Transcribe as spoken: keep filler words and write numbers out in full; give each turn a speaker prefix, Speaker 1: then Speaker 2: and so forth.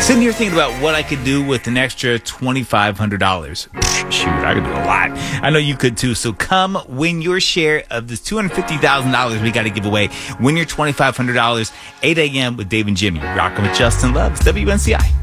Speaker 1: Sitting here thinking about what I could do with an extra twenty-five hundred dollars. Shoot, I could do a lot. I know you could too. So come win your share of this two hundred fifty thousand dollars we got to give away. Win your twenty-five hundred dollars, eight a.m. with Dave and Jimmy. Rocking with Justin Loves, W N C I.